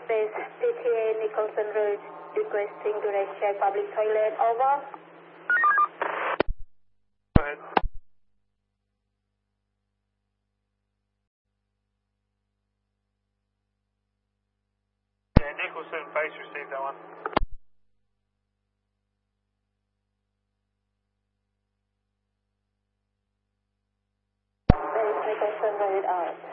Base PTA Nicholson Road, requesting to check public toilet. Over. Go ahead. Yeah, Nicholson Base received that one. Base Nicholson Road out.